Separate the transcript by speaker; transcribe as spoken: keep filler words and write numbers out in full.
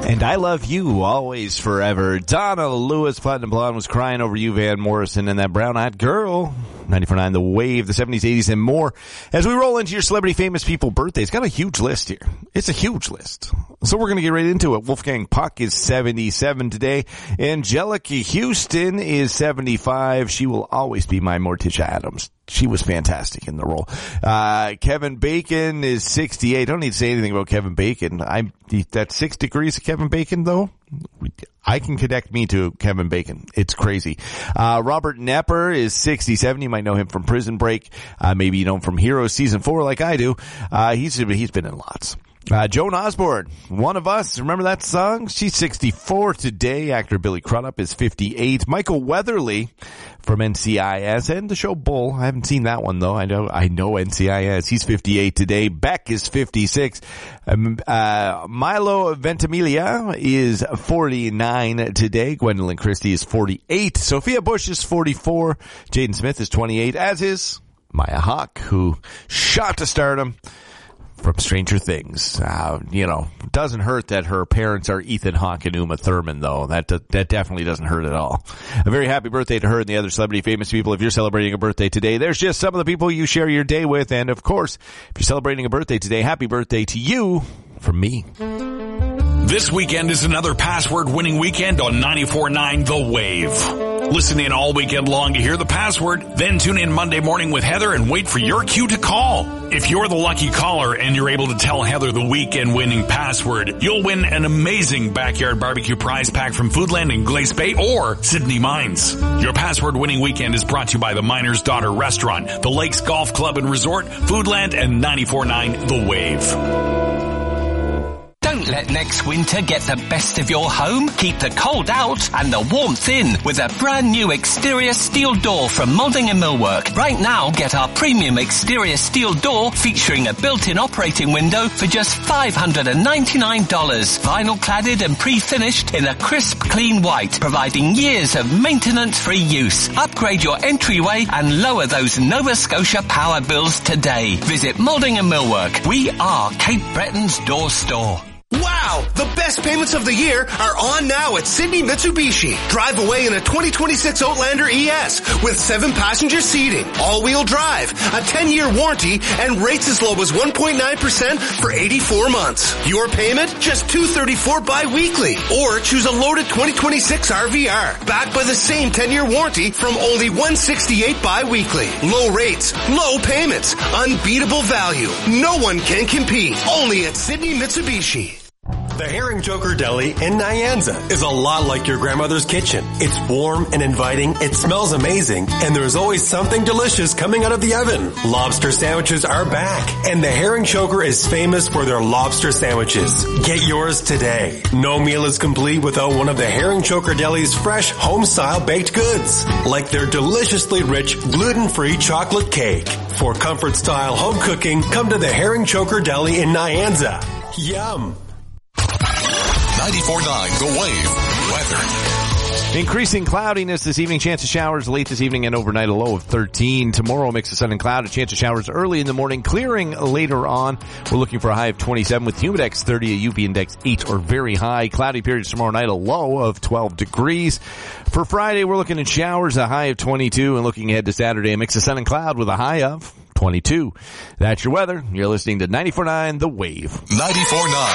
Speaker 1: And I Love You, Always, Forever. Donna Lewis, Platinum Blonde, was crying over you, Van Morrison, and that brown-eyed girl. ninety-four point nine The Wave, the seventies, eighties, and more. As we roll into your celebrity famous people birthdays, got a huge list here. It's a huge list. So we're going to get right into it. Wolfgang Puck is seventy-seven today. Angelica Houston is seventy-five. She will always be my Morticia Addams. She was fantastic in the role. Uh, Kevin Bacon is sixty-eight. I don't need to say anything about Kevin Bacon. I'm, that's six degrees of Kevin Bacon, though. I can connect me to Kevin Bacon. It's crazy. Uh, Robert Knepper is sixty-seven. You might know him from Prison Break. Uh, maybe you know him from Heroes Season four like I do. Uh, he's, he's been in lots. Uh, Joan Osborne, One of Us. Remember that song? She's sixty-four today. Actor Billy Crudup is fifty-eight. Michael Weatherly from N C I S and the show Bull. I haven't seen that one though. I know, I know N C I S. He's fifty-eight today. Beck is fifty-six. Um, uh, Milo Ventimiglia is forty-nine today. Gwendolyn Christie is forty-eight. Sophia Bush is forty-four. Jaden Smith is twenty-eight, as is Maya Hawke, who shot to stardom from Stranger Things. Uh, you know, doesn't hurt that her parents are Ethan Hawke and Uma Thurman, though. That that definitely doesn't hurt at all. A very happy birthday to her and the other celebrity famous people. If you're celebrating a birthday today, there's just some of the people you share your day with. And, of course, if you're celebrating a birthday today, happy birthday to you from me.
Speaker 2: This weekend is another password-winning weekend on ninety-four point nine The Wave. Listen in all weekend long to hear the password, then tune in Monday morning with Heather and wait for your cue to call. If you're the lucky caller and you're able to tell Heather the weekend-winning password, you'll win an amazing backyard barbecue prize pack from Foodland in Glace Bay or Sydney Mines. Your password-winning weekend is brought to you by the Miner's Daughter Restaurant, the Lakes Golf Club and Resort, Foodland, and ninety-four point nine The Wave.
Speaker 3: Don't let next winter get the best of your home. Keep the cold out and the warmth in with a brand new exterior steel door from Moulding and Millwork. Right now, get our premium exterior steel door featuring a built-in operating window for just five hundred ninety-nine dollars. Vinyl cladded and pre-finished in a crisp, clean white, providing years of maintenance-free use. Upgrade your entryway and lower those Nova Scotia power bills today. Visit Moulding and Millwork. We are Cape Breton's door store.
Speaker 4: Wow! The best payments of the year are on now at Sydney Mitsubishi. Drive away in a twenty twenty-six Outlander E S with seven passenger seating, all-wheel drive, a ten-year warranty, and rates as low as one point nine percent for eighty-four months. Your payment? Just two hundred thirty-four dollars bi-weekly. Or choose a loaded twenty twenty-six R V R, backed by the same ten-year warranty from only one hundred sixty-eight dollars bi-weekly. Low rates, low payments, unbeatable value. No one can compete. Only at Sydney Mitsubishi.
Speaker 5: The Herring Joker Deli in Nyanza is a lot like your grandmother's kitchen. It's warm and inviting, it smells amazing, and there's always something delicious coming out of the oven. Lobster sandwiches are back, and the Herring Joker is famous for their lobster sandwiches. Get yours today. No meal is complete without one of the Herring Joker Deli's fresh home-style baked goods, like their deliciously rich gluten-free chocolate cake. For comfort-style home cooking, come to the Herring Joker Deli in Nyanza. Yum!
Speaker 2: ninety-four point nine The Wave weather.
Speaker 1: Increasing cloudiness this evening, chance of showers late this evening and overnight, a low of thirteen. Tomorrow, mix of sun and cloud, a chance of showers early in the morning, clearing later on. We're looking for a high of twenty-seven with Humidex thirty, a U V index eight or very high. Cloudy periods tomorrow night, a low of twelve degrees. For Friday, we're looking at showers, a high of twenty-two, and looking ahead to Saturday, a mix of sun and cloud with a high of twenty-two. That's your weather. You're listening to ninety-four point nine The Wave.
Speaker 2: ninety-four point nine